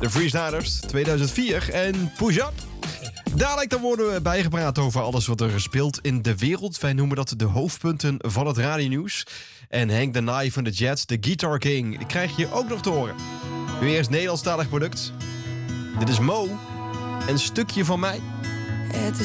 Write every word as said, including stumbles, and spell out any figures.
de Freestylers tweeduizend vier en Push Up. Dadelijk dan worden we bijgepraat over alles wat er speelt in de wereld. Wij noemen dat de hoofdpunten van het radionieuws. En Henk de Naai van de Jets, de Guitar King, die krijg je ook nog te horen. Nu eerst Nederlandstalig product. Dit is Mo, een stukje van mij. Het is